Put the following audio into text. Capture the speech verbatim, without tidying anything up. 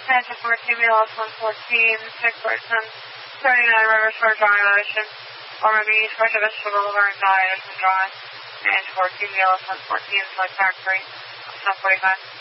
ten to fourteen, B L S one fourteen, six person, thirty-nine Rivershore Drive, Ocean, Ormond Beach, West Vegetable Boulevard, Valley Ocean Drive, and fourteen, B L S one fourteen, Select Factory, ten forty-five.